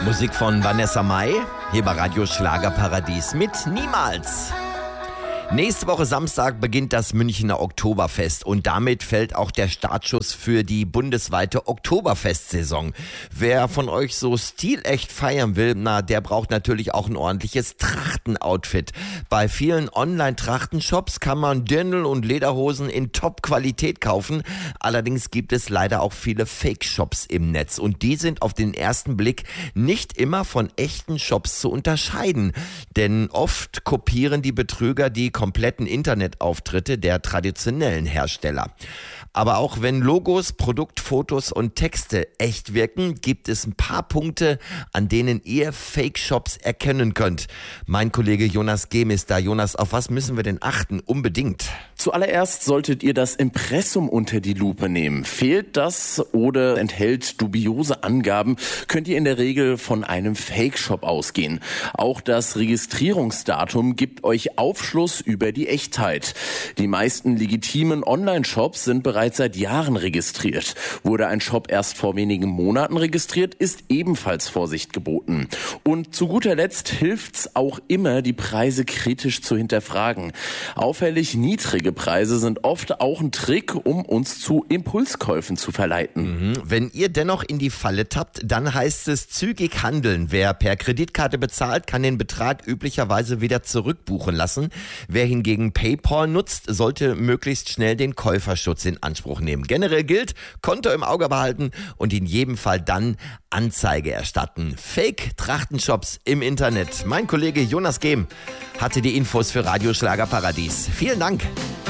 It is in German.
Musik von Vanessa Mai, hier bei Radio Schlagerparadies mit Niemals. Nächste Woche Samstag beginnt das Münchner Oktoberfest und damit fällt auch der Startschuss für die bundesweite Oktoberfestsaison. Wer von euch so stilecht feiern will, der braucht natürlich auch ein ordentliches Trachtenoutfit. Bei vielen Online-Trachtenshops kann man Dirndl und Lederhosen in Top-Qualität kaufen. Allerdings gibt es leider auch viele Fake-Shops im Netz und die sind auf den ersten Blick nicht immer von echten Shops zu unterscheiden. Denn oft kopieren die Betrüger die kompletten Internetauftritte der traditionellen Hersteller. Aber auch wenn Logos, Produktfotos und Texte echt wirken, gibt es ein paar Punkte, an denen ihr Fake-Shops erkennen könnt. Mein Kollege Jonas Gehm ist da. Jonas, auf was müssen wir denn achten? Unbedingt. Zuallererst solltet ihr das Impressum unter die Lupe nehmen. Fehlt das oder enthält dubiose Angaben, könnt ihr in der Regel von einem Fake-Shop ausgehen. Auch das Registrierungsdatum gibt euch Aufschluss über die Echtheit. Die meisten legitimen Online-Shops sind bereits seit Jahren registriert. Wurde ein Shop erst vor wenigen Monaten registriert, ist ebenfalls Vorsicht geboten. Und zu guter Letzt hilft's auch immer, die Preise kritisch zu hinterfragen. Auffällig niedrige Preise sind oft auch ein Trick, um uns zu Impulskäufen zu verleiten. Wenn ihr dennoch in die Falle tappt, dann heißt es zügig handeln. Wer per Kreditkarte bezahlt, kann den Betrag üblicherweise wieder zurückbuchen lassen. Wer hingegen PayPal nutzt, sollte möglichst schnell den Käuferschutz in Anspruch nehmen. Generell gilt, Konto im Auge behalten und in jedem Fall dann Anzeige erstatten. Fake-Trachtenshops im Internet. Mein Kollege Jonas Gehm hatte die Infos für Radio Schlagerparadies. Vielen Dank.